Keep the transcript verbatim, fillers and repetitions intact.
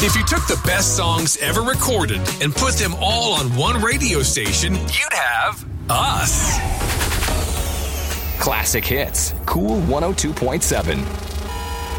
If you took the best songs ever recorded and put them all on one radio station, you'd have us. Classic Hits, Cool one oh two point seven.